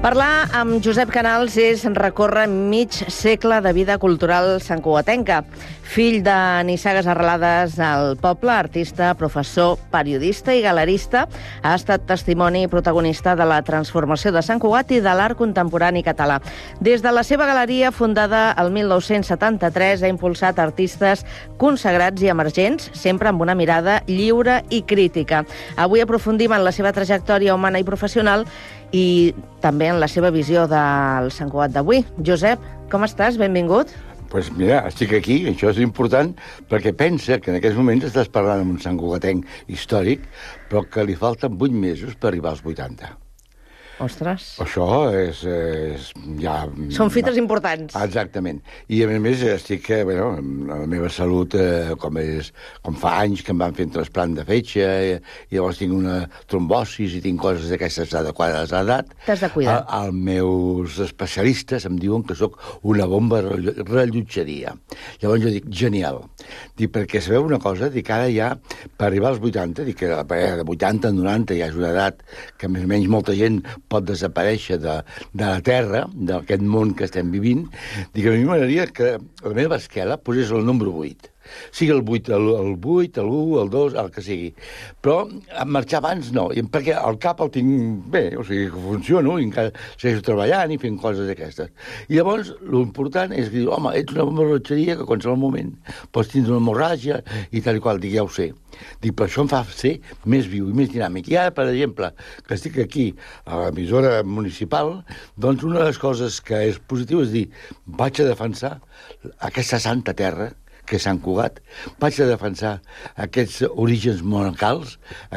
Parlar amb Josep Canals és recórrer mig segle de vida cultural santcugatenca. Fill de nissagues arrelades al poble, artista, professor, periodista i galerista, ha estat testimoni i protagonista de la transformació de Sant Cugat i de l'art contemporani català. Des de la seva galeria, fundada el 1973, ha impulsat artistes consagrats i emergents, sempre amb una mirada lliure i crítica. Avui aprofundim en la seva trajectòria humana i professional i també en la seva visió del Sant Cugat d'avui. Josep, com estàs? Benvingut. Doncs mira, estic aquí, això és important, perquè pensa que en aquests moments estàs parlant amb un santcugatenc històric, però que li falten 8 mesos per arribar als 80. Ostres. Això és ja... Són fites importants. Exactament. I a més estic, bueno, la meva salut, com fa anys que em van fer un trasplant de fetge, i llavors tinc una trombosis i tinc coses d'aquestes adequades a l'edat. T'has de cuidar. Els meus especialistes em diuen que sóc una bomba rellotgeria. Llavors jo dic, genial. Dic, perquè sabeu una cosa? Dic, ara ja, per arribar als 80, dic que de 80 a 90 ja és una edat que més o menys molta gent pot desaparèixer de la Terra, d'aquest món que estem vivint. Dic, a mi m'agradaria que la meva esquela posés el número 8. Sigui el 8, el 8, l'1, el 2, el que sigui. Però marxar abans no, perquè el cap el tinc bé, o sigui, que funciono, i encara segueixo treballant i fent coses d'aquestes. I llavors, l'important és dir, home, ets una hemorratgeria que a qualsevol moment pots tindre una hemorràgia i tal i qual, dic, ja ho sé. Dic, però això em fa ser més viu i més dinàmic. I ara, per exemple, que estic aquí a l'emissora municipal, doncs una de les coses que és positiu és dir, vaig a defensar aquesta santa terra que és Sant Cugat, vaig a defensar aquests orígens monacals,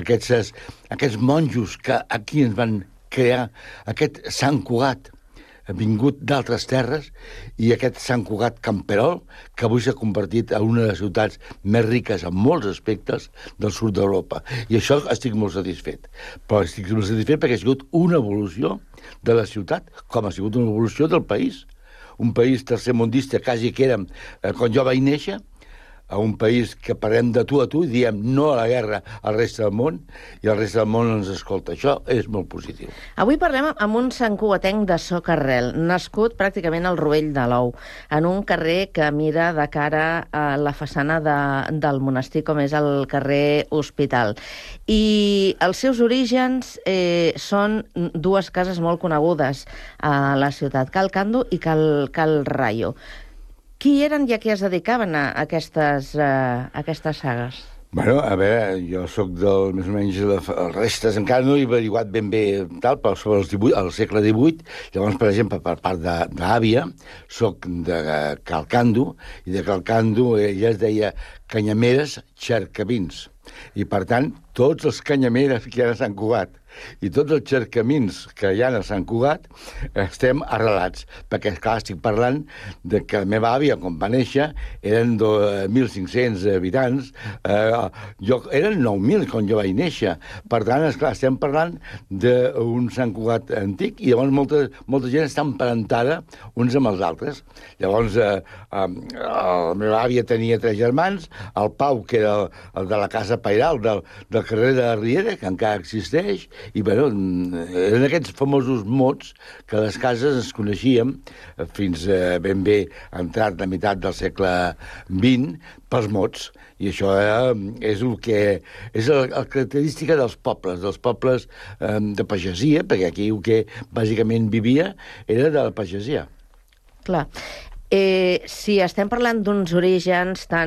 aquests monjos que aquí ens van crear, aquest Sant Cugat vingut d'altres terres i aquest Sant Cugat camperol que avui s'ha convertit en una de les ciutats més riques en molts aspectes del sud d'Europa. I això estic molt satisfet. Però estic molt satisfet perquè ha sigut una evolució de la ciutat com ha sigut una evolució del país. Un país tercermundista, quasi que érem quan jo vaig néixer, a un país que parlem de tu a tu i diem no a la guerra al reste del món i el reste del món ens escolta. Això és molt positiu. Avui parlem amb un santcugatenc de soca-rel, nascut pràcticament al rovell de l'ou, en un carrer que mira de cara a la façana del monestir, com és el carrer Hospital. I els seus orígens són dues cases molt conegudes a la ciutat, Cal Cando i Cal Rayo. Qui eren i a què es dedicaven a aquestes sagues? Bueno, a veure, jo sóc més o menys els restes, encara no he averiguat ben bé tal, però sobre el segle XVIII, llavors, per exemple, per part d'àvia, sóc de Cal Cando, i de Cal Cando ella es deia Canyameres Cercavins, i per tant, tots els canyameres que hi ha a Sant Cugat i tots els cercamins que hi ha a Sant Cugat estem arrelats, perquè, clar, estic parlant de que la meva àvia, quan va néixer, eren 1.500 habitants, eren 9.000 quan jo vaig néixer. Per tant, esclar, estem parlant d'un Sant Cugat antic i llavors molta gent està emparentada uns amb els altres. Llavors, la meva àvia tenia 3 germans, el Pau, que era el de la Casa Pairal, del carrer de Riera, que encara existeix, i bueno, eren aquests famosos mots que les cases es coneixíem fins ben bé entrat la meitat del segle XX pels mots. I això és el que és la característica dels pobles de pagesia, perquè aquí el que bàsicament vivia era de la pagesia. Clar. Si estem parlant d'uns orígens tan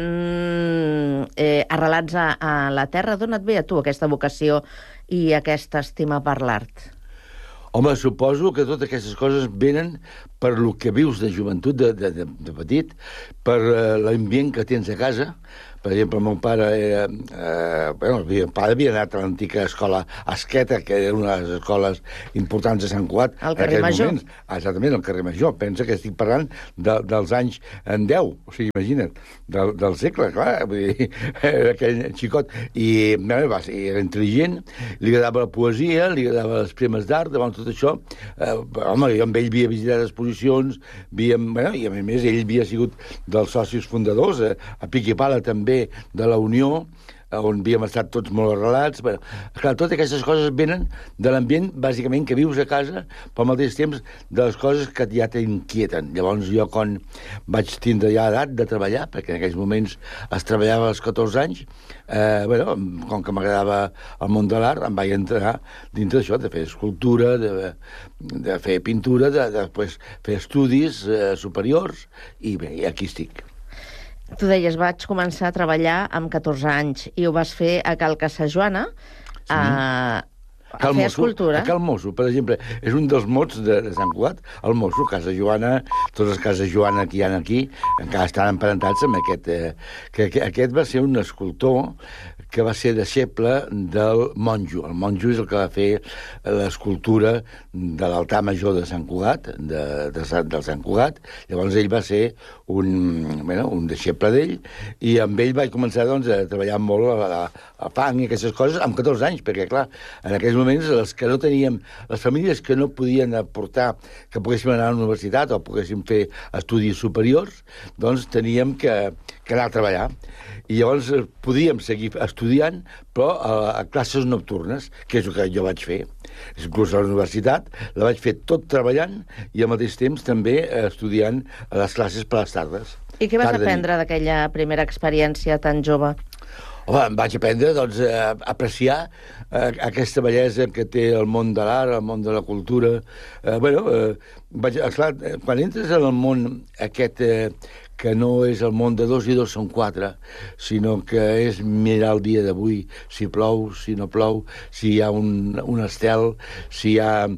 arrelats a la terra, d'on et ve a tu aquesta vocació i aquesta estima per l'art? Home, suposo que totes aquestes coses venen per lo que vius de joventut, de petit, per l'ambient que tens a casa. Per exemple, el meu pare el pare havia anat a l'antiga escola Asqueta, que era una de les escoles importants de Sant Cugat. Al carrer Major. Exactament, al carrer Major. Pensa que estic parlant dels anys en 10, o sigui, imagina't, del segle, clar, vull dir, era aquell xicot. I era intel·ligent, li agradava la poesia, li agradava les primes d'art, davant tot això. Home, jo amb ell havia visitat exposicions, i a més ell havia sigut dels socis fundadors, a Pic i Pala també, de la Unió, on havíem estat tots molt arrelats. Bueno, clar, totes aquestes coses venen de l'ambient, bàsicament, que vius a casa, però al mateix temps de les coses que ja t'inquieten. Llavors, jo, quan vaig tindre ja edat de treballar, perquè en aquells moments es treballava als 14 anys, com que m'agradava el món de l'art, em vaig entrar dintre d'això, de fer escultura, de fer pintura, de després fer estudis superiors, i bé, i aquí estic. Tu deies, vaig començar a treballar amb 14 anys i ho vas fer a Cal Casajoana, a fer escultura. A Cal Mosso, per exemple, és un dels mots de Sant Cugat, el Mosso, Casa Joana, totes les cases Joana que hi ha aquí, encara estan emparentats amb aquest. Aquest va ser un escultor que va ser deixeble del monjo. El monjo és el que va fer l'escultura de l'altar major de Sant Cugat, del Sant Cugat. Llavors ell va ser un deixeble d'ell, i amb ell vaig començar a treballar molt a fang i aquestes coses amb 14 anys, perquè, clar, en aquells moments les que no teníem, les famílies que no podien aportar que poguéssim anar a la universitat o poguéssim fer estudis superiors, doncs teníem que anar a treballar. I llavors podíem seguir estudiant, però a classes nocturnes, que és el que jo vaig fer. Inclús a la universitat la vaig fer tot treballant i al mateix temps també estudiant a les classes per les tardes. I què vas aprendre d'aquella primera experiència tan jove? Home, em vaig aprendre a apreciar aquesta bellesa que té el món de l'art, el món de la cultura. Esclar, quan entres en el món aquest que no és el món de 2 i 2 són 4, sinó que és mirar el dia d'avui, si plou, si no plou, si hi ha un estel, si hi ha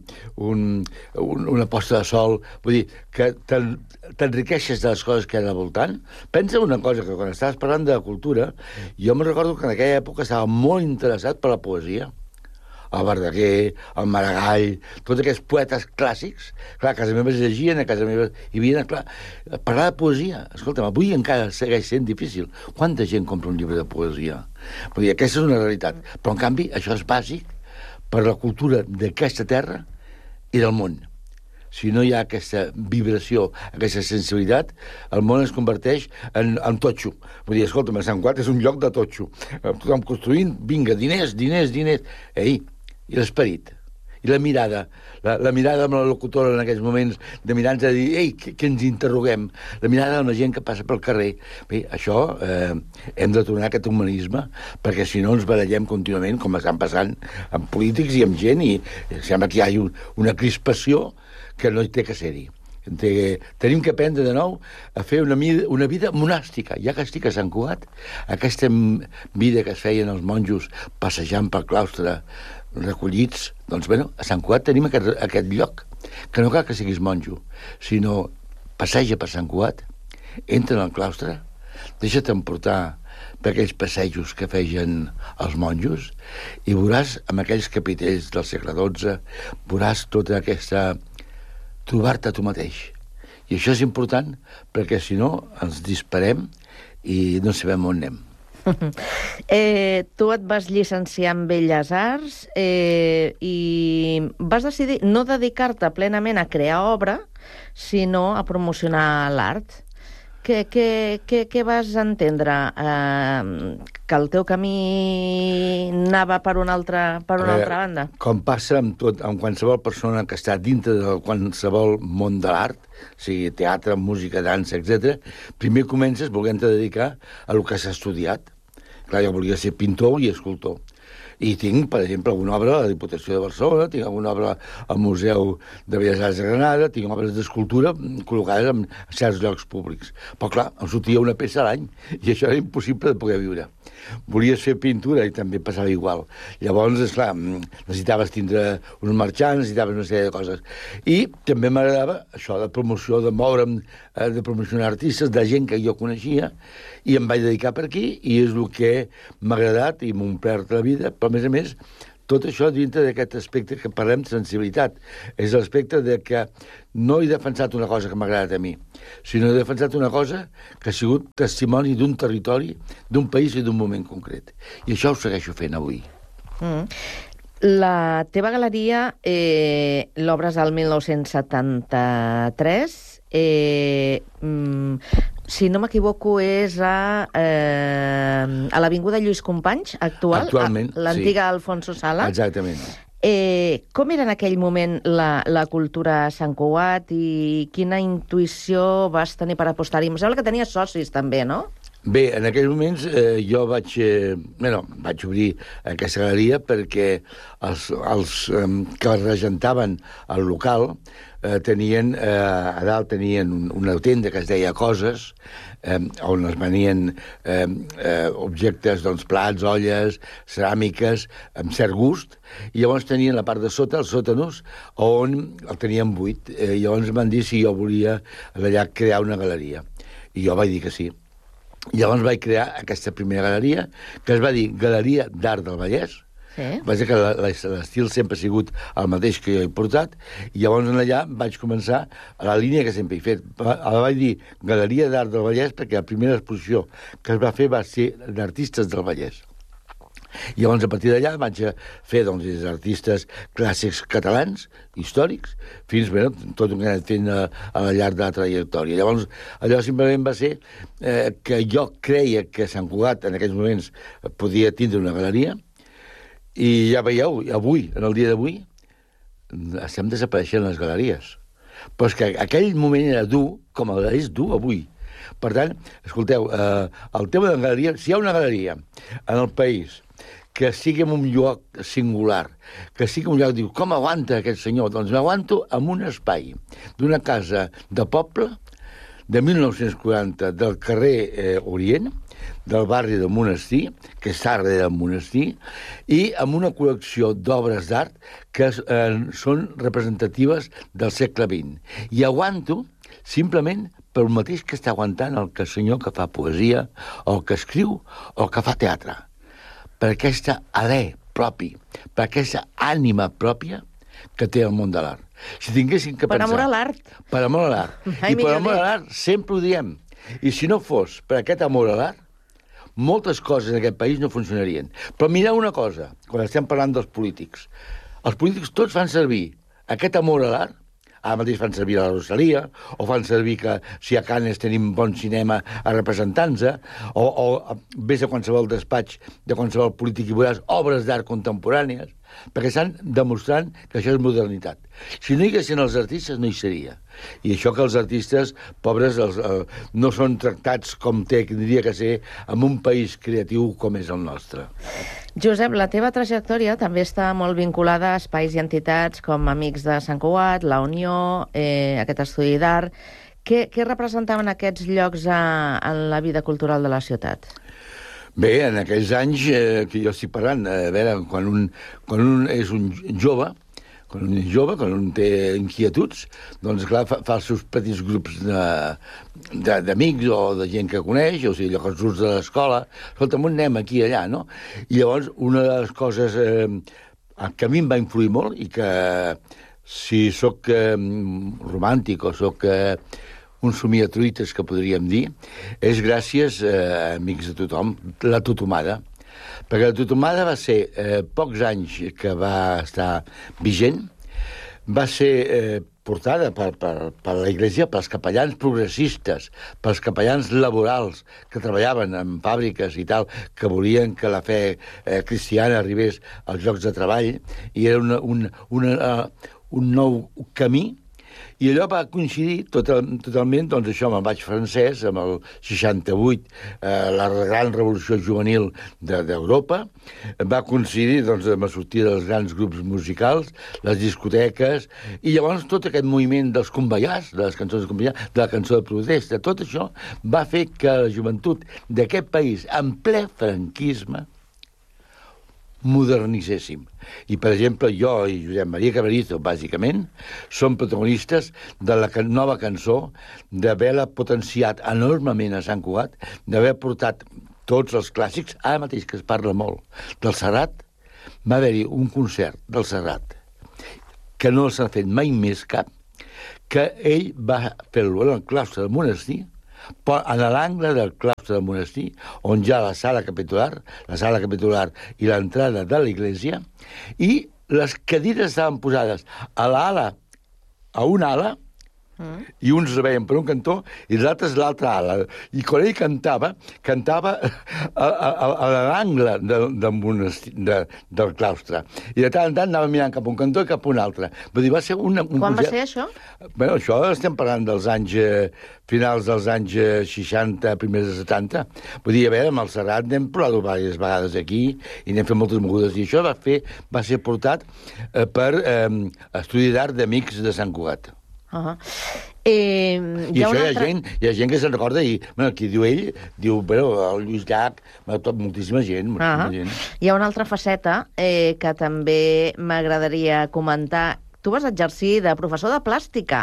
una posta de sol. Vull dir, que t'enriqueixes de les coses que hi ha al voltant. Pensa una cosa, que quan estaves parlant de cultura, jo me recordo que en aquella època estava molt interessat per la poesia. El Verdaguer, el Maragall, tots aquests poetes clàssics. Clar, a casa meva es llegien, a casa meva hi havia... Clar, parlar de poesia, escolta'm, avui encara segueix sent difícil. Quanta gent compra un llibre de poesia? Vull dir, aquesta és una realitat. Però, en canvi, això és bàsic per la cultura d'aquesta terra i del món. Si no hi ha aquesta vibració, aquesta sensibilitat, el món es converteix en totxo. Vull dir, escolta'm, Sant Cugat és un lloc de totxo. Tothom construint, vinga, diners, diners, diners. Ei, i l'esperit, i la mirada amb la locutora en aquells moments, de mirar-nos a dir, ei, que ens interroguem, la mirada amb la gent que passa pel carrer. Bé, això hem de tornar a aquest humanisme, perquè si no ens barallem contínuament, com estan passant amb polítics i amb gent, i sembla que hi ha una crispació que no hi té que ser-hi. Tenim que aprendre de nou a fer una vida monàstica. Ja que estic a Sant Cugat, aquesta vida que es feien els monjos passejant pel claustre recollits, doncs, a Sant Cugat tenim aquest lloc, que no cal que siguis monjo, sinó passeja per Sant Cugat, entra en el claustre, deixa't emportar per aquells passejos que feien els monjos, i veuràs amb aquells capitells del segle XII, veuràs tota aquesta... trobar-te a tu mateix. I això és important, perquè si no ens disparem i no sabem on anem. Tu et vas llicenciar en Belles Arts i vas decidir no dedicar-te plenament a crear obra, sinó a promocionar l'art. Què vas entendre? Que el teu camí anava per una altra banda? Com passa amb qualsevol persona que està dintre de qualsevol món de l'art, sigui teatre, música, dansa, etc., primer comences volent-te dedicar a el que s'ha estudiat. Clar, jo volia ser pintor i escultor. I tinc, per exemple, alguna obra a la Diputació de Barcelona, tinc alguna obra al Museu de Belles Arts de Granada, tinc obres d'escultura col·locades en certs llocs públics. Però, clar, em sortia una peça a l'any, i això era impossible de poder viure. Volies fer pintura i també passava igual. Llavors, esclar, necessitaves tindre uns marxants, necessitaves una sèrie de coses. I també m'agradava això de promoció, de moure'm, de promocionar artistes, de gent que jo coneixia, i em vaig dedicar per aquí, i és el que m'ha agradat i m'ha omplert la vida, però a més, tot això dintre d'aquest aspecte que parlem de sensibilitat. És l'aspecte de que no he defensat una cosa que m'ha agradat a mi, sinó he defensat una cosa que ha sigut testimoni d'un territori, d'un país i d'un moment concret. I això ho segueixo fent avui. La teva galeria l'obres al 1973. si no m'equivoco, és a l'Avinguda Lluís Companys, Actualment, l'antiga Alfonso Sala. Exactament. Com era en aquell moment la cultura a Sant Cugat i quina intuïció vas tenir per apostar-hi? Em sembla que tenies socis també, no? Bé, en aquells moments jo vaig obrir aquesta galeria perquè els que regentaven el local tenien a dalt una tenda que es deia Coses, on es venien objectes, doncs, plats, olles, ceràmiques, amb cert gust, i llavors tenien la part de sota, els sòtanos, on el tenien buit. Llavors em van dir si jo volia allà crear una galeria. I jo vaig dir que sí. Llavors vaig crear aquesta primera galeria, que es va dir Galeria d'Art del Vallès. Sí. Vaig dir que l'estil sempre ha sigut el mateix que jo he portat, i llavors allà vaig començar a la línia que sempre he fet. La vaig dir Galeria d'Art del Vallès perquè la primera exposició que es va fer va ser d'artistes del Vallès. I llavors, a partir d'allà, vaig fer des d'artistes clàssics catalans, històrics, fins tot el que he anat fent al llarg de la trajectòria. Llavors, allò simplement va ser que jo creia que Sant Cugat, en aquells moments, podia tindre una galeria, i ja veieu, avui, en el dia d'avui, estem desapareixent les galeries. Però és que aquell moment era dur, com és dur avui. Per tant, escolteu, el tema de la galeria, si hi ha una galeria en el país que sigui en un lloc singular, que sigui un lloc, diu, com aguanta aquest senyor? Doncs m'aguanto en un espai d'una casa de poble de 1940 del carrer Orient, del barri del Monestir, que està darrere del Monestir, i amb una col·lecció d'obres d'art que són representatives del segle XX. I aguanto simplement pel mateix que està aguantant el senyor que fa poesia, o el que escriu, o el que fa teatre. Per aquesta alè propi, per aquesta ànima pròpia que té el món de l'art. Si tinguéssim que pensar... Per amor a l'art. Per amor a l'art. I per amor a l'art sempre ho diem. I si no fos per aquest amor a l'art, moltes coses en aquest país no funcionarien. Però mireu una cosa, quan estem parlant dels polítics. Els polítics tots fan servir aquest amor a l'art. Ara mateix fan servir la Rosalia, o fan servir que si a Canes tenim bon cinema a representar-nos, o vés a qualsevol despatx de qualsevol polític i veuràs obres d'art contemporànies, perquè estan demostrant que això és modernitat. Si no hi haguessin els artistes, no hi seria. I això que els artistes, pobres, no són tractats com tindria que ser en un país creatiu com és el nostre. Josep, la teva trajectòria també està molt vinculada a espais i entitats com Amics de Sant Cugat, La Unió, aquest estudi d'art. Què representaven aquests llocs en la vida cultural de la ciutat? Bé, en aquells anys que jo estic parlant, a veure, quan un és un jove, quan un té inquietuds, doncs, clar, fa els seus petits grups d'amics o de gent que coneix, o sigui, allò que surts de l'escola, escolta'm, on anem aquí i allà, no? I llavors, una de les coses que a mi em va influir molt, i que si sóc romàntic o sóc un somiatruites, que podríem dir, és gràcies a Amics de Tothom, la Totomada. Perquè la Totomada va ser pocs anys que va estar vigent, va ser portada per la Iglesia, pels capellans progressistes, pels capellans laborals que treballaven en fàbriques i tal, que volien que la fe cristiana arribés als llocs de treball, i era un nou camí. I allò va coincidir totalment, doncs això, amb el Baix Francès, amb el 68, la gran revolució juvenil d'Europa, va coincidir doncs, amb la sortida dels grans grups musicals, les discoteques, i llavors tot aquest moviment dels convallars, de les cançons de convallars, de la cançó de protesta, tot això va fer que la joventut d'aquest país, en ple franquisme, modernitzéssim. I, per exemple, jo i Josep Maria Cabrerizo, bàsicament, som protagonistes de la nova cançó, d'haver-la potenciat enormement a Sant Cugat, d'haver portat tots els clàssics, ara mateix que es parla molt del Serrat, va haver-hi un concert del Serrat que no s'ha fet mai més cap, que ell va fer-lo en el claustre del monestir, en l'angle del claustre del monestir, on hi ha la sala capitular i l'entrada de l'església, i les cadires estaven posades a una ala i uns veien per un cantó i els altres l'altre ala. I quan ell cantava a l'angle del claustre. I de tant en tant anava mirant cap a un cantó i cap a un altre. Vull dir, va ser Quan va ser això? Bé, això estem parlant dels anys... finals dels anys 60, primers de 70. Vull dir, a veure, amb el Serrat n'hem provat diverses vegades aquí i n'hem fet moltes mogudes. I això va ser portat per Estudi d'Art d'Amics de Sant Cugat. I això hi ha gent que se'n recorda i, bueno, qui diu ell, diu, bueno, el Lluís Llach, moltíssima gent. Hi ha una altra faceta que també m'agradaria comentar. Tu vas exercir de professor de plàstica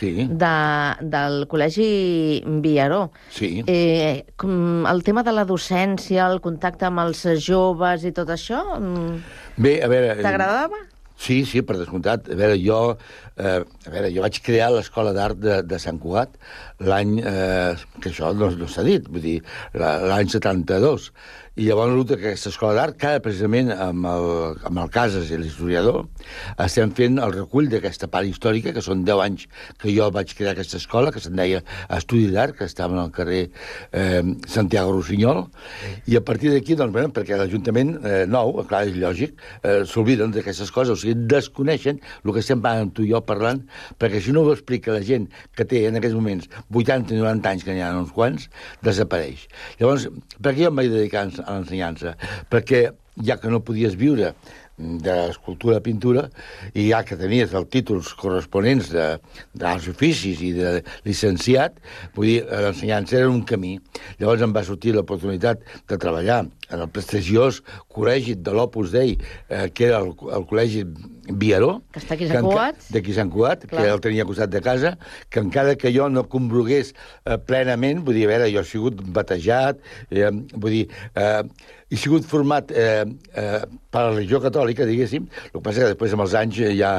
del Col·legi Viaró. Sí. El tema de la docència, el contacte amb els joves i tot això, bé, a veure... t'agradava? Sí, per descomptat. A veure, jo vaig crear l'Escola d'Art de Sant Cugat l'any... que això no s'ha dit, vull dir, l'any 72. I llavors resulta que aquesta escola d'art, cada precisament amb el Casas i l'historiador, estem fent el recull d'aquesta part històrica, que són 10 anys que jo vaig crear aquesta escola, que se'n deia Estudi d'Art, que estava al carrer Santiago Rossinyol, i a partir d'aquí, doncs, bé, perquè l'Ajuntament nou, clar, és lògic, s'obliden d'aquestes coses, o sigui, desconeixen el que estem tu i jo parlant, perquè si no ho explica la gent que té en aquests moments 80 i 90 anys, que n'hi ha uns quants, desapareix. Llavors, per què jo em vaig dedicar a l'ensenyança? Perquè ja que no podies viure d'escultura, pintura, i ja que tenies els títols corresponents dels oficis i de llicenciat, vull dir, l'ensenyança era un camí. Llavors em va sortir l'oportunitat de treballar en el prestigiós col·legi de l'Opus Dei, que era el col·legi Viaró, que està aquí a Sant Cugat, d'aquí a Sant Cugat, que el tenia al costat de casa, que encara que jo no combrugués plenament, vull dir, a veure, jo he sigut batejat, vull dir, he sigut format per la religió catòlica, diguéssim, el que passa que després amb els anys ja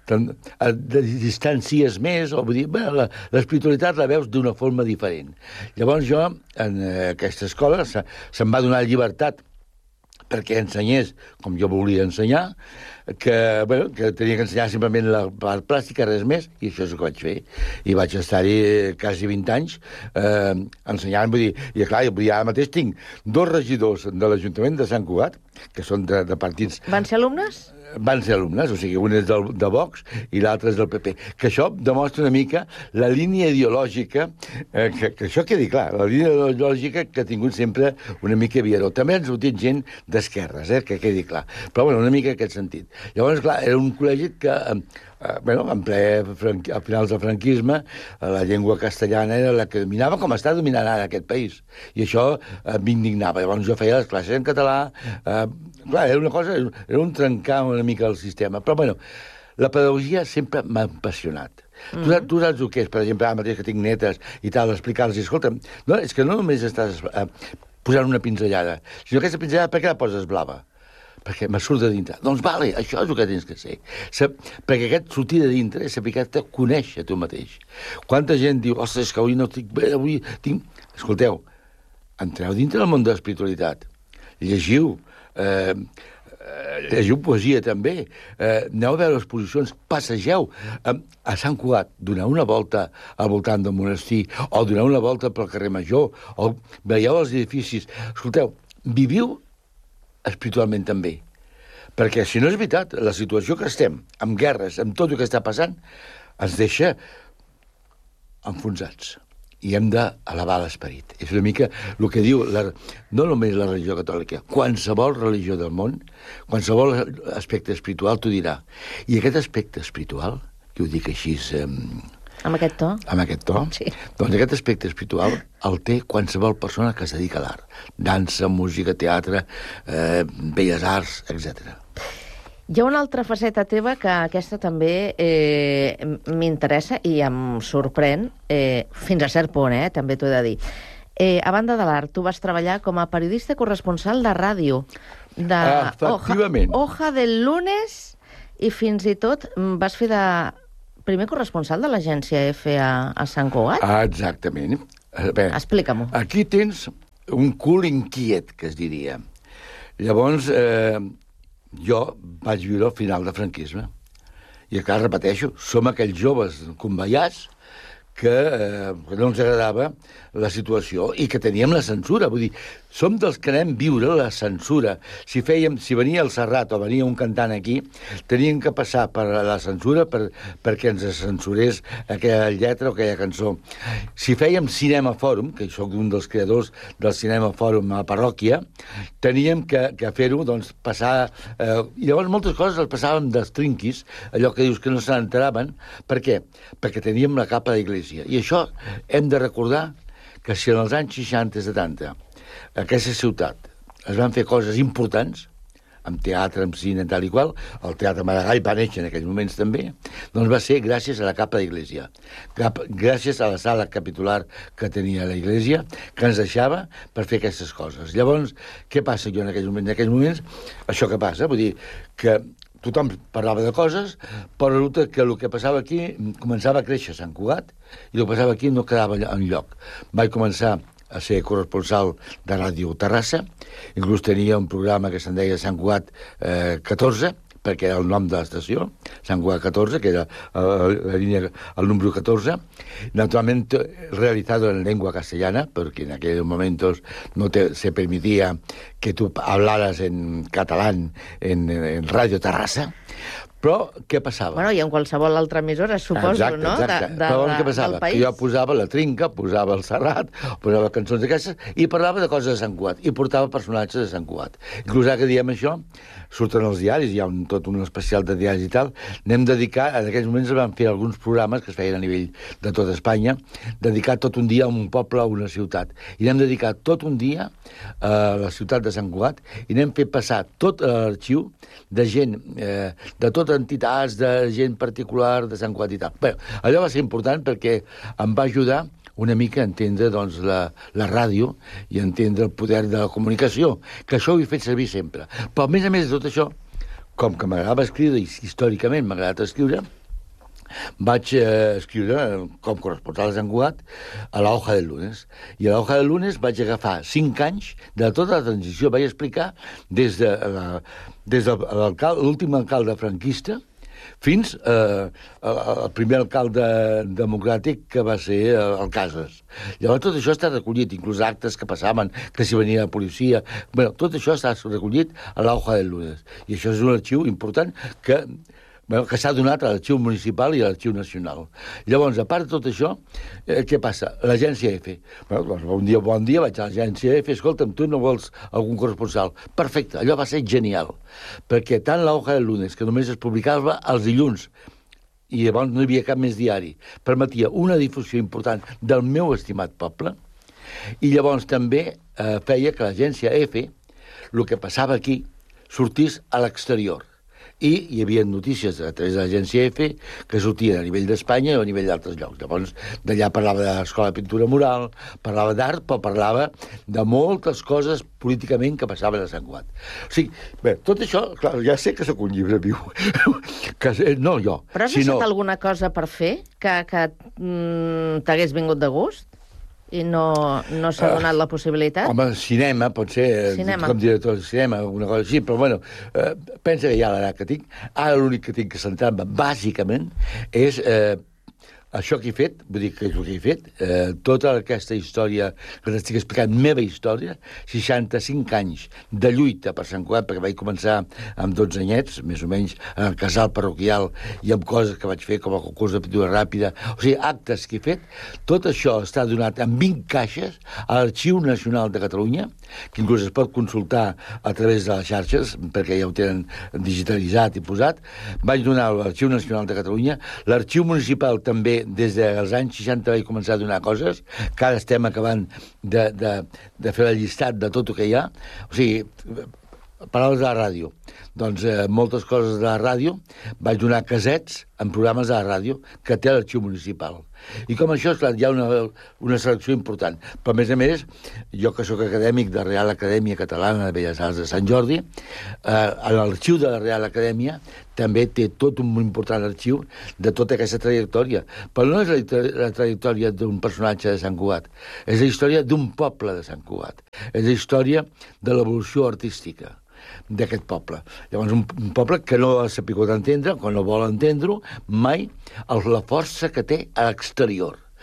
distancies més, o vull dir, l'espiritualitat la veus d'una forma diferent. Llavors jo, en aquesta escola, se'm va donar llibertat perquè ensenyés com jo volia ensenyar, que tenia que ensenyar simplement la part plàstica, res més, i això és el que vaig fer. I vaig estar-hi quasi 20 anys ensenyant, vull dir, i clar, ara mateix tinc 2 regidors de l'Ajuntament de Sant Cugat, que són de partits... Van ser alumnes? Van ser alumnes, o sigui, un és de Vox i l'altre és del PP. Que això demostra una mica la línia ideològica, que això quedi clar, la línia ideològica que ha tingut sempre una mica Viaró. També han sortit gent d'esquerres, que quedi clar. Però, bueno, una mica en aquest sentit. Llavors, clar, era un col·legi que, en ple a finals del franquisme, la llengua castellana era la que dominava, com està dominant ara aquest país. I això m'indignava. Llavors jo feia les classes en català. Clar, era una cosa, era un trencar una mica el sistema. Però, bueno, la pedagogia sempre m'ha apassionat. Tu saps el que és, per exemple, ara mateix que tinc netes i tal, explicar-los, escolta, no, és que no només estàs posant una pinzellada, sinó que aquesta pinzellada, per què la poses blava? Perquè me surt de dintre. Doncs vale, això és el que tens que ser. Perquè aquest sortir de dintre és saber-te conèixer tu mateix. Quanta gent diu, ostres, que avui no estic bé, avui tinc... Escolteu, entreu dintre del món de l'espiritualitat. Llegiu poesia també, aneu a veure exposicions, passegeu a Sant Cugat, doneu una volta al voltant del monestir, o doneu una volta pel carrer Major, o veieu els edificis. Escolteu, viviu espiritualment també. Perquè, si no és veritat, la situació que estem, amb guerres, amb tot el que està passant, ens deixa enfonsats. I hem d'elevar l'esperit. És una mica el que diu, no només la religió catòlica, qualsevol religió del món, qualsevol aspecte espiritual t'ho dirà. I aquest aspecte espiritual, que ho dic així... Amb aquest to? Amb aquest to? Sí. Doncs aquest aspecte espiritual el té qualsevol persona que es dedica a l'art. Dansa, música, teatre, belles arts, etc. Hi ha una altra faceta teva que aquesta també m'interessa i em sorprèn, fins a cert punt, també t'ho he de dir. A banda de l'art, tu vas treballar com a periodista corresponsal de ràdio. Efectivament. Hoja del Lunes, i fins i tot vas fer de primer corresponsal de l'agència EFE a Sant Cugat. Exactament. Explica-m'ho. Aquí tens un cul inquiet, que es diria. Llavors... jo vaig viure al final del franquisme. I, clar, repeteixo, som aquells joves conveiats no ens agradava la situació i que teníem la censura. Vull dir, som dels que anem viure la censura. Si venia el Serrat o venia un cantant aquí, teníem que passar per la censura perquè ens censurés aquella lletra o aquella cançó. Si fèiem Cinema Fòrum, que soc un dels creadors del Cinema Fòrum a la parròquia, teníem que fer-ho, doncs, passar... I llavors moltes coses les passàvem dels trinquis, allò que dius que no se n'enteraven. Per què? Perquè teníem la capa d'Iglésia. I això hem de recordar que si en els anys 60 i 70 aquesta ciutat es van fer coses importants, amb teatre, amb cine, tal i qual, el Teatre Maragall va néixer en aquells moments també, doncs va ser gràcies a la capa d'Iglésia, gràcies a la sala capitular que tenia la Iglésia, que ens deixava per fer aquestes coses. Llavors, què passa jo en aquells moments? En aquells moments, això que passa, vull dir que tothom parlava de coses, però resulta que el que passava aquí començava a créixer a Sant Cugat i el que passava aquí no quedava enlloc. Vaig començar a ser corresponsal de Ràdio Terrassa, inclús tenia un programa que se'n deia Sant Cugat 14, perquè era el nom de l'estació, Sant Cugat 14, que era la línia, el número 14, naturalmente realizado en lengua castellana, porque en aquellos momentos no se permitía que tú hablaras en catalán en Radio Terrassa. Però què passava? Bueno, i en qualsevol altra emissora, suposo, exacte, no? Exacte. Però què passava? Que jo posava la Trinca, posava el Serrat, posava cançons d'aquestes, i parlava de coses de Sant Cugat, i portava personatges de Sant Cugat. Inclús ara que diem això, surten els diaris, hi ha tot un especial de diaris i tal, en aquells moments es van fer alguns programes que es feien a nivell de tota Espanya, dedicat tot un dia a un poble, a una ciutat. I n'hem dedicat tot un dia a la ciutat de Sant Cugat, i n'hem fet passar tot l'arxiu de gent, de totes entitats, de gent particular de Sant Cugat i tal. Bé, allò va ser important perquè em va ajudar una mica a entendre doncs, la ràdio i entendre el poder de la comunicació, que això ho he fet servir sempre. Però, a més de tot això, com que m'agradava escriure, i històricament m'ha agradat escriure, vaig escriure com corresponsal de Sant Cugat a la Hoja del Lunes. I a la Hoja del Lunes vaig agafar 5 anys de tota la transició. Vaig explicar des de l'últim alcalde franquista fins al primer alcalde democràtic que va ser el Casas. Llavors tot això està recollit, inclús actes que passaven, que si venia la policia... Bueno, tot això està recollit a la Hoja del Lunes. I això és un arxiu important que s'ha donat a l'Arxiu Municipal i a l'Arxiu Nacional. Llavors, a part de tot això, què passa? L'agència EFE. Doncs, bon dia, vaig a l'agència EFE, escolta'm, tu no vols algun corresponsal? Perfecte, allò va ser genial, perquè tant la Hoja del Lunes, que només es publicava els dilluns, i llavors no hi havia cap més diari, permetia una difusió important del meu estimat poble, i llavors també feia que l'agència EFE, el que passava aquí, sortís a l'exterior. I hi havia notícies a través de l'agència EFE que sortien a nivell d'Espanya o a nivell d'altres llocs. Llavors, d'allà parlava de l'Escola de Pintura Mural, parlava d'art, però parlava de moltes coses políticament que passaven a Sant Cugat. O sigui, bé, tot això, clar, ja sé que sóc un llibre viu. No jo, però has deixat alguna cosa per fer que t'hagués vingut de gust? I no s'ha donat la possibilitat? Home, cinema, pot ser, com director de cinema, alguna cosa així, però bueno, pensa que ja l'edat que tinc, ara l'únic que tinc que centrar-me, bàsicament, és això que he fet, vull dir que és el que he fet, tota aquesta història que t'estic explicant, meva història, 65 anys de lluita per Sant Cugat, perquè vaig començar amb 12 anyets, més o menys, en el casal parroquial i amb coses que vaig fer com el concurs de pintura ràpida, o sigui, actes que he fet, tot això està donat en 20 caixes a l'Arxiu Nacional de Catalunya, que inclús es pot consultar a través de les xarxes, perquè ja ho tenen digitalitzat i posat. Vaig donar a l'Arxiu Nacional de Catalunya, l'Arxiu Municipal també, des dels anys 60 vaig començar a donar coses, que ara estem acabant de fer el llistat de tot el que hi ha. O sigui, paraules de la ràdio. Doncs moltes coses de la ràdio, vaig donar casets en programes de la ràdio que té l'Arxiu Municipal. I com això, esclar, hi ha una selecció important. Però, a més, jo que sóc acadèmic de la Real Acadèmia Catalana de Belles Arts de Sant Jordi, l'arxiu de la Real Acadèmia també té tot un important arxiu de tota aquesta trajectòria. Però no és la trajectòria d'un personatge de Sant Cugat, és la història d'un poble de Sant Cugat. És la història de l'evolució artística d'aquest poble. Llavors, un poble que no ha sabut entendre, que no vol entendre-ho, mai la força que té a l'exterior.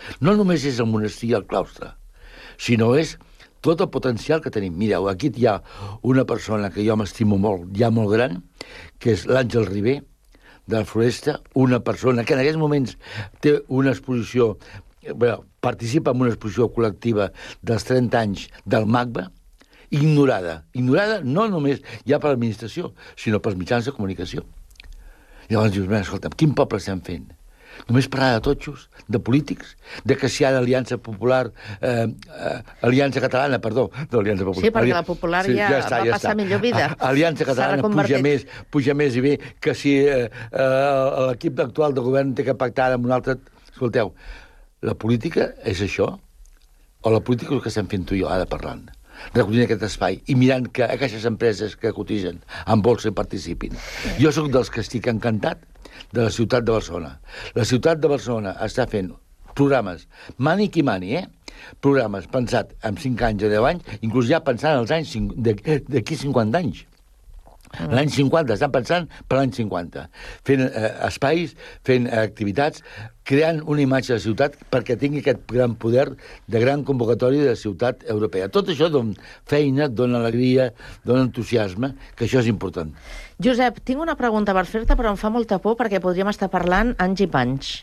No només és el monestir i el claustre, sinó és tot el potencial que tenim. Mireu, aquí hi ha una persona que jo m'estimo molt, ja molt gran, que és l'Àngel Ribé, de la Floresta, una persona que en aquests moments té una exposició, participa en una exposició col·lectiva dels 30 anys del MACBA, ignorada no només ja per l'administració, sinó pels mitjans de comunicació. Llavors dius, escolta'm, quin poble estem fent? Només parlar de totxos, de polítics, de que si hi ha l'Aliança Popular, Aliança Catalana, perdó, no Aliança Popular. Sí, perquè la Popular ja va passar millor vida. Aliança Catalana puja més i bé que si l'equip actual de govern té que pactar amb un altre... Escolteu, la política és això? O la política és el que estem fent tu i jo ara parlant? Recollint aquest espai i mirant que aquestes empreses que cotitzen en bolsa i participin. Jo sóc dels que estic encantat de la ciutat de Barcelona. La ciutat de Barcelona està fent programes, mani qui mani, programes pensat en 5 anys o 10 anys, inclús ja pensant els anys d'aquí 50 anys. L'any 50, estan pensant per l'any 50. Fent espais, fent activitats, creant una imatge de ciutat perquè tingui aquest gran poder de gran convocatòria de ciutat europea. Tot això dona feina, dona alegria, dona entusiasme, que això és important. Josep, tinc una pregunta per fer-te, però em fa molta por perquè podríem estar parlant anys i panys.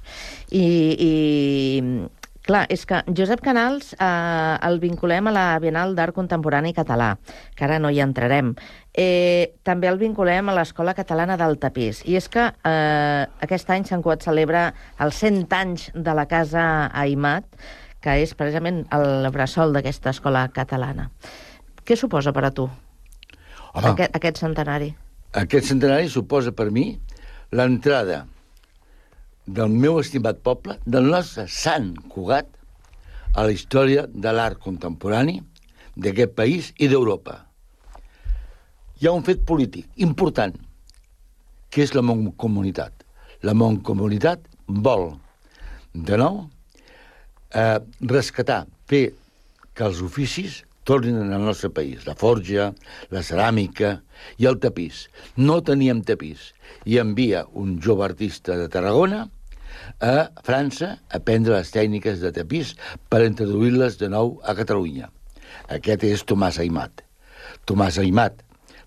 Clar, és que Josep Canals el vinculem a la Bienal d'Art Contemporani Català, que ara no hi entrarem. També el vinculem a l'Escola Catalana del Tapís. I és que aquest any Sant Cugat celebra els 100 anys de la Casa Aimat, que és precisament el bressol d'aquesta escola catalana. Què suposa per a tu aquest centenari? Aquest centenari suposa per mi l'entrada del meu estimat poble, del nostre Sant Cugat, a la història de l'art contemporani d'aquest país i d'Europa. Hi ha un fet polític important, que és la Mancomunitat. La Mancomunitat vol, de nou, rescatar, fer que els oficis tornin al nostre país. La forja, la ceràmica i el tapís. No teníem tapís. I envia un jove artista de Tarragona a França a aprendre les tècniques de tapís per introduir-les de nou a Catalunya. Aquest és Tomàs Aimat. Tomàs Aimat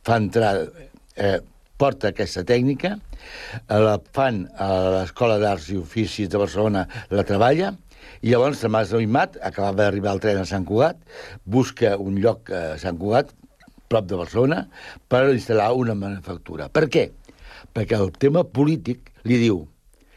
porta aquesta tècnica, la fan a l'Escola d'Arts i Oficis de Barcelona, la treballa, i llavors Tomàs Aimat, acabava d'arribar al tren a Sant Cugat, busca un lloc a Sant Cugat, prop de Barcelona, per instal·lar una manufactura. Per què? Perquè el tema polític li diu: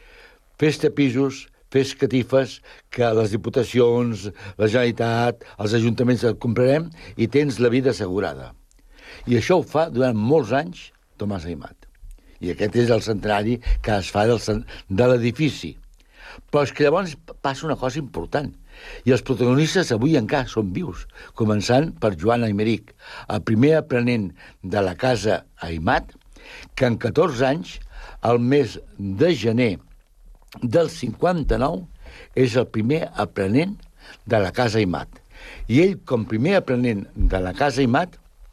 fes tapissos, fes catifes, que les diputacions, la Generalitat, els ajuntaments et comprarem i tens la vida assegurada. I això ho fa durant molts anys Tomàs Aimat. I aquest és el centenari que es fa de l'edifici. Però és que llavors passa una cosa important. I els protagonistes avui encara són vius, començant per Joan Aymeric, el primer aprenent de la Casa Aimat, que en 14 anys, al mes de gener del 59, és el primer aprenent de la Casa Aimat. I ell, com primer aprenent de la Casa Aimat,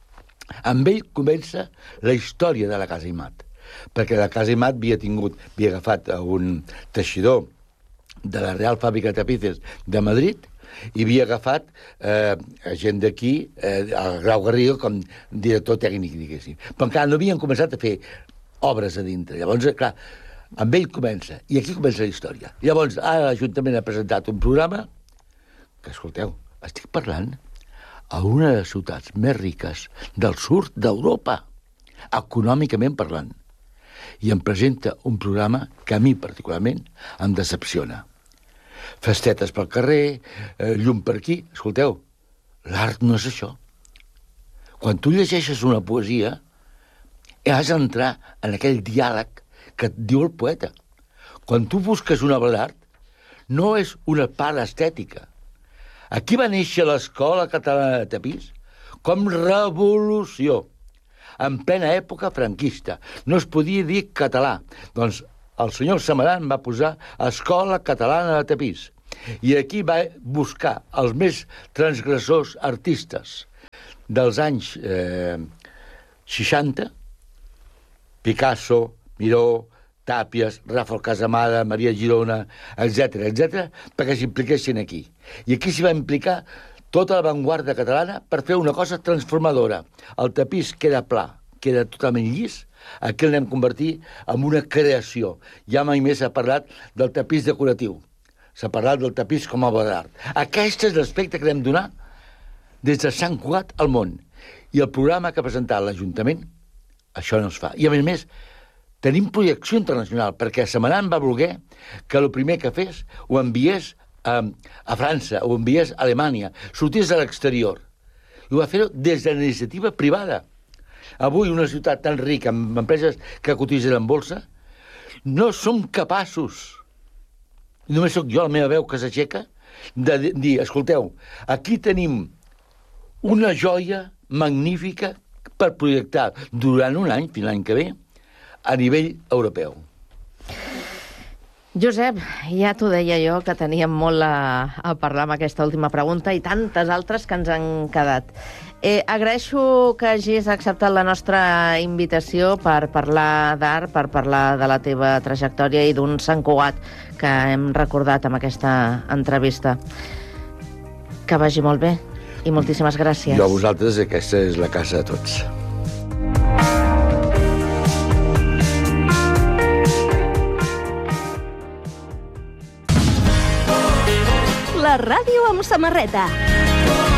amb ell comença la història de la Casa Aimat. Perquè la Casa Aimat havia agafat un teixidor de la Real Fàbrica de Tapices de Madrid i havia agafat gent d'aquí, el Grau Garriga, com director tècnic, diguéssim. Però encara no havien començat a fer obres a dintre. Llavors, clar, amb ell comença, i aquí comença la història. Llavors, ara l'Ajuntament ha presentat un programa que, escolteu, estic parlant a una de les ciutats més riques del sud d'Europa, econòmicament parlant. I em presenta un programa que a mi particularment em decepciona. Festetes pel carrer, llum per aquí. Escolteu, l'art no és això. Quan tu llegeixes una poesia, has d'entrar en aquell diàleg que et diu el poeta. Quan tu busques una obra d'art, no és una part estètica. Aquí va néixer l'Escola Catalana de Tapís com revolució, en plena època franquista. No es podia dir català. Doncs el senyor Samaran va posar Escola Catalana de Tapís. I aquí va buscar els més transgressors artistes dels anys 60, Picasso, Miró, Tàpies, Rafael Casamada, Maria Girona, etc, perquè s'impliquessin aquí. I aquí s'hi va implicar tota l'avantguarda catalana per fer una cosa transformadora. El tapís queda pla, queda totalment llis, aquí l'anem convertir en una creació. Ja mai més s'ha parlat del tapís decoratiu. S'ha parlat del tapís com a obra d'art. Aquest és l'aspecte que vam donar des de Sant Cugat al món. I el programa que ha presentat l'Ajuntament, això no es fa. I a més, tenim projecció internacional, perquè Samaran va voler que el primer que fes ho enviés a França, ho enviés a Alemanya, sortís a l'exterior. I ho va fer des de l'iniciativa privada. Avui, una ciutat tan rica, amb empreses que cotitzen en bolsa, no som capaços, només sóc jo, la meva veu que s'aixeca, de dir, escolteu, aquí tenim una joia magnífica per projectar durant un any, fins l'any que ve, a nivell europeu. Josep, ja t'ho deia jo, que teníem molt a parlar amb aquesta última pregunta i tantes altres que ens han quedat. Agraeixo que hagis acceptat la nostra invitació per parlar d'art, per parlar de la teva trajectòria i d'un Sant Cugat que hem recordat amb aquesta entrevista. Que vagi molt bé i moltíssimes gràcies. Jo a vosaltres, aquesta és la casa de tots. La ràdio amb samarreta.